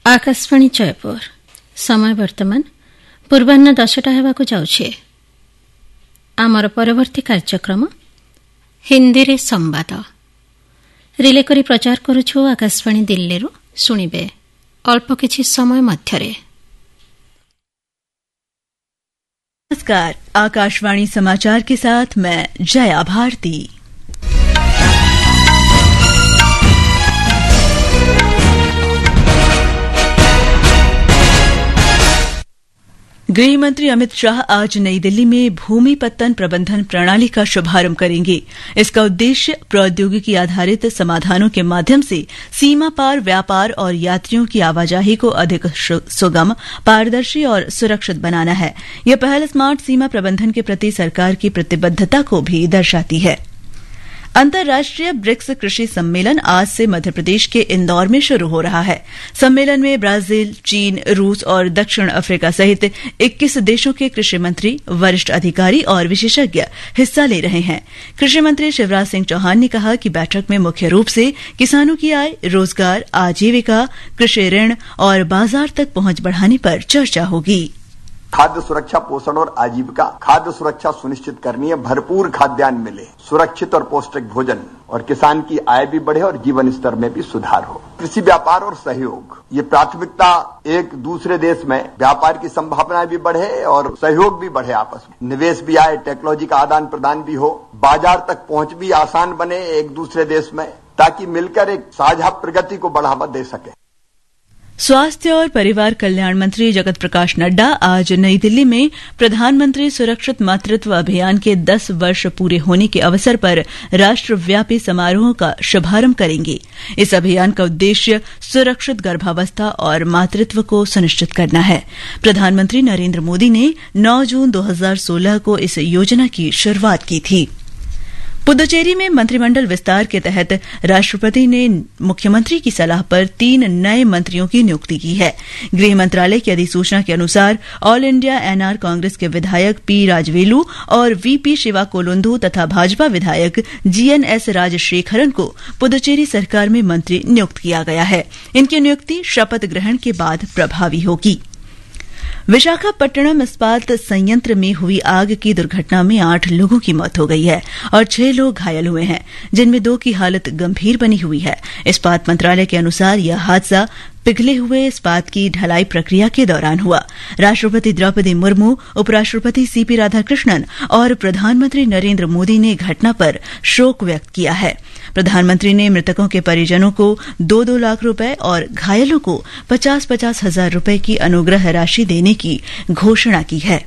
आकाशवाणी जयपुर समय वर्तमान पूर्वाह्न 10टा हेबाकु जाउछे। आमर परवर्ती कार्यक्रम हिंदी रे संवाद रिले करी प्रचार करुछु आकाशवाणी दिल्ली रु सुनिबे अल्प किछि समय मध्यरे। नमस्कार, आकाशवाणी समाचार के साथ मैं जया भारती। गृह मंत्री अमित शाह आज नई दिल्ली में भूमि पत्तन प्रबंधन प्रणाली का शुभारंभ करेंगे। इसका उद्देश्य प्रौद्योगिकी आधारित समाधानों के माध्यम से सीमा पार व्यापार और यात्रियों की आवाजाही को अधिक सुगम, पारदर्शी और सुरक्षित बनाना है। यह पहल स्मार्ट सीमा प्रबंधन के प्रति सरकार की प्रतिबद्धता को भी दर्शाती है। अंतर्राष्ट्रीय ब्रिक्स कृषि सम्मेलन आज से मध्य प्रदेश के इंदौर में शुरू हो रहा है। सम्मेलन में ब्राजील, चीन, रूस और दक्षिण अफ्रीका सहित 21 देशों के कृषि मंत्री, वरिष्ठ अधिकारी और विशेषज्ञ हिस्सा ले रहे हैं। कृषि मंत्री शिवराज सिंह चौहान ने कहा कि बैठक में मुख्य रूप से किसानों की आय, रोजगार, आजीविका, कृषि ऋण और बाजार तक पहुंच बढ़ाने पर चर्चा होगी। खाद्य सुरक्षा, पोषण और आजीविका। खाद्य सुरक्षा सुनिश्चित करनी है, भरपूर खाद्यान्न मिले, सुरक्षित और पौष्टिक भोजन, और किसान की आय भी बढ़े और जीवन स्तर में भी सुधार हो। कृषि व्यापार और सहयोग, ये प्राथमिकता एक दूसरे देश में व्यापार की संभावनाएं भी बढ़े और सहयोग भी बढ़े, आपस में निवेश भी आए, टेक्नोलॉजी का आदान प्रदान भी हो, बाजार तक पहुंच भी आसान बने एक दूसरे देश में, ताकि मिलकर एक साझा प्रगति को बढ़ावा दे सके। स्वास्थ्य और परिवार कल्याण मंत्री जगत प्रकाश नड्डा आज नई दिल्ली में प्रधानमंत्री सुरक्षित मातृत्व अभियान के 10 वर्ष पूरे होने के अवसर पर राष्ट्रव्यापी समारोह का शुभारंभ करेंगे। इस अभियान का उद्देश्य सुरक्षित गर्भावस्था और मातृत्व को सुनिश्चित करना है। प्रधानमंत्री नरेंद्र मोदी ने 9 जून 2016 को इस योजना की शुरुआत की थी। पुदुचेरी में मंत्रिमंडल विस्तार के तहत राष्ट्रपति ने मुख्यमंत्री की सलाह पर 3 नए मंत्रियों की नियुक्ति की है। गृह मंत्रालय की अधिसूचना के अनुसार ऑल इंडिया एनआर कांग्रेस के विधायक पी राजवेलू और वीपी शिवा कोलुंदू तथा भाजपा विधायक जीएनएस राजशेखरन को पुदुचेरी सरकार में मंत्री नियुक्त किया गया है। इनकी नियुक्ति शपथ ग्रहण के बाद प्रभावी होगी। विशाखापट्टनम इस्पात संयंत्र में हुई आग की दुर्घटना में 8 लोगों की मौत हो गई है और 6 लोग घायल हुए हैं, जिनमें 2 की हालत गंभीर बनी हुई है। इस्पात मंत्रालय के अनुसार यह हादसा पिघले हुए इस्पात की ढलाई प्रक्रिया के दौरान हुआ। राष्ट्रपति द्रौपदी मुर्मू, उपराष्ट्रपति सीपी राधाकृष्णन और प्रधानमंत्री नरेंद्र मोदी ने घटना पर शोक व्यक्त किया है। प्रधानमंत्री ने मृतकों के परिजनों को 2-2 लाख रुपए और घायलों को 50-50 हजार रुपए की अनुग्रह राशि देने की घोषणा की है।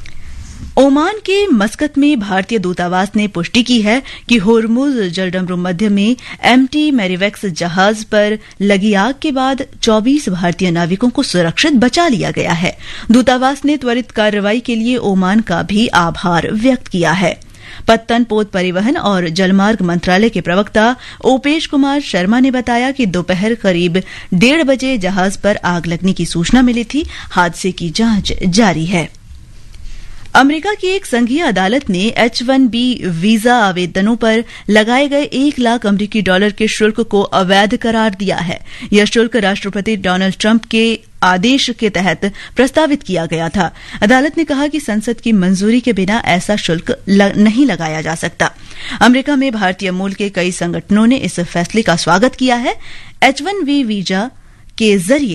ओमान के मस्कत में भारतीय दूतावास ने पुष्टि की है कि होर्मुज जलडमरू मध्य में एमटी मैरीवेक्स जहाज पर लगी आग के बाद 24 भारतीय नाविकों को सुरक्षित बचा लिया गया है। दूतावास ने त्वरित कार्रवाई के लिए ओमान का भी आभार व्यक्त किया है। पत्तन, पोत परिवहन और जलमार्ग मंत्रालय के प्रवक्ता ओपेश कुमार शर्मा ने बताया कि दोपहर करीब 1:30 बजे जहाज पर आग लगने की सूचना मिली थी। हादसे की जांच जारी है। अमेरिका की एक संघीय अदालत ने H-1B वीजा आवेदनों पर लगाए गए $1 लाख अमेरिकी के शुल्क को अवैध करार दिया है। यह शुल्क राष्ट्रपति डोनाल्ड ट्रंप के आदेश के तहत प्रस्तावित किया गया था। अदालत ने कहा कि संसद की मंजूरी के बिना ऐसा शुल्क नहीं लगाया जा सकता। अमेरिका में भारतीय मूल के कई संगठनों ने इस फैसले का स्वागत किया है। H-1B वीजा के जरिए